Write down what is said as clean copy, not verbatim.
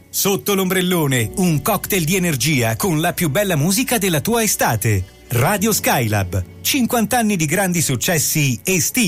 Sotto l'ombrellone, un cocktail di energia con la più bella musica della tua estate. Radio Skylab, 50 anni di grandi successi estivi.